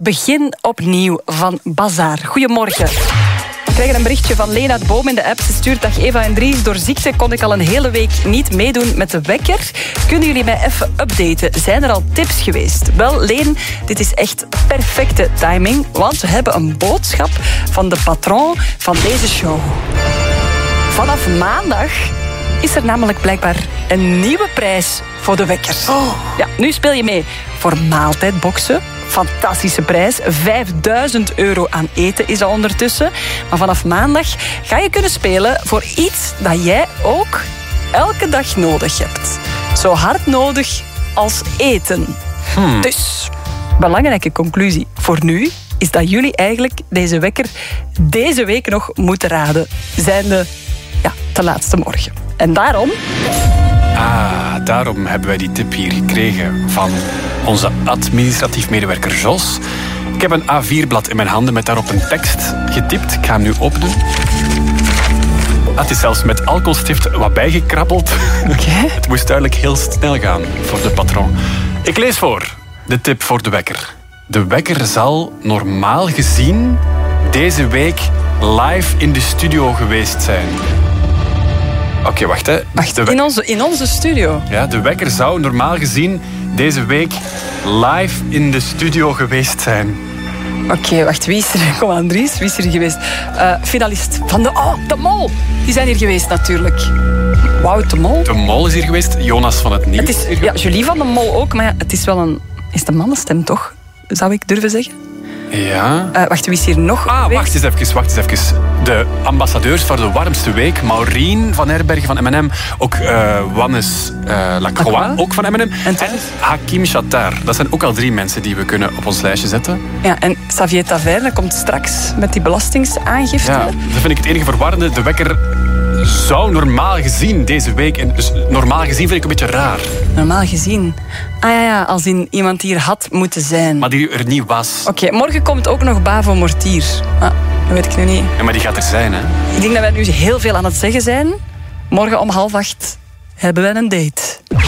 begin opnieuw van Bazaar. Goedemorgen. We krijgen een berichtje van Leen uit Boom in de app. Ze stuurt: dag Eva en Dries. Door ziekte kon ik al een hele week niet meedoen met de wekker. Kunnen jullie mij even updaten? Zijn er al tips geweest? Wel, Leen, dit is echt perfecte timing. Want we hebben een boodschap van de patron van deze show. Vanaf maandag is er namelijk blijkbaar een nieuwe prijs voor de wekker. Ja, nu speel je mee voor maaltijdboxen. Fantastische prijs. €5.000 aan eten is dat ondertussen. Maar vanaf maandag ga je kunnen spelen voor iets dat jij ook elke dag nodig hebt. Zo hard nodig als eten. Dus, belangrijke conclusie voor nu is dat jullie eigenlijk deze wekker deze week nog moeten raden. Zijnde de laatste morgen. En daarom... Daarom hebben wij die tip hier gekregen van onze administratief medewerker Jos. Ik heb een A4-blad in mijn handen met daarop een tekst getypt. Ik ga hem nu openen. Het is zelfs met alcoholstift wat bijgekrabbeld. Okay. Het moest duidelijk heel snel gaan voor de patron. Ik lees voor. De tip voor de wekker. De wekker zal normaal gezien deze week live in de studio geweest zijn. Oké, wacht. In onze studio? Ja, de wekker zou normaal gezien deze week live in de studio geweest zijn. Oké, wacht. Wie is er? Kom aan, Dries. Wie is er geweest? Finalist van de Mol. Die zijn hier geweest natuurlijk. Wout de Mol. De Mol is hier geweest. Jonas van het Nieuws. Julie van de Mol ook. Maar ja, het is wel een... Is het een mannenstem, toch? Zou ik durven zeggen? Ja. Wacht, wie is hier nog geweest? Wacht eens even. De ambassadeurs voor de warmste week. Maureen van Herbergen van M&M. Ook Wannes Lacroix, ook van M&M. En Hakim Chattar. Dat zijn ook al 3 mensen die we kunnen op ons lijstje zetten. Ja, en Xavier Taverne komt straks met die belastingsaangifte. Ja, dat vind ik het enige verwarrende. De wekker zou normaal gezien deze week... En dus normaal gezien vind ik een beetje raar. Normaal gezien? Als in iemand hier had moeten zijn. Maar die er niet was. Oké, morgen komt ook nog Bavo Mortier. Dat weet ik nu niet. Ja, maar die gaat er zijn, hè? Ik denk dat wij nu heel veel aan het zeggen zijn. Morgen om 7:30 hebben wij een date.